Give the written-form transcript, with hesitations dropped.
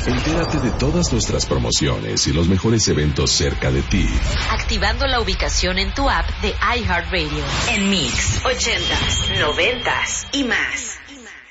Entérate de todas nuestras promociones y los mejores eventos cerca de ti. Activando la ubicación en tu app de iHeartRadio. En Mix, 80s, 90s y más.